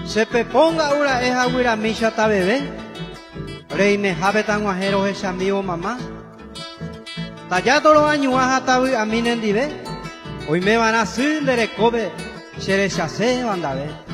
Se peponga ura es aguira misha ta bebé. Reine jabe tan guajero es amigo mamá. Tallato los años hasta a mí nendive. Hoy me van a hacer de recobe. Se les hace banda ve.